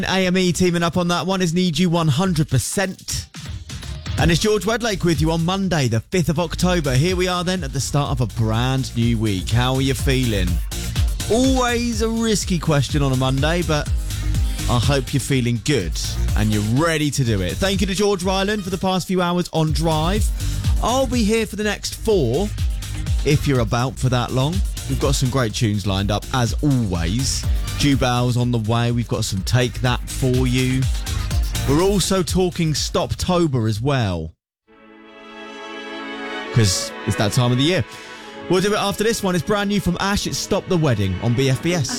AME teaming up on that one is Need You 100%. And it's George Wedlake with you on Monday, the 5th of October. Here we are then at the start of a brand new week. How are you feeling? Always a risky question on a Monday, but I hope you're feeling good and you're ready to do it. Thank you to George Ryland for the past few hours on Drive. I'll be here for the next 4, if you're about for that long. We've got some great tunes lined up, as always. Jubal's on the way. We've got some Take That for you. We're also talking Stoptober as well, because it's that time of the year. We'll do it after this one. It's brand new from Ash. It's Stop the Wedding on BFBS.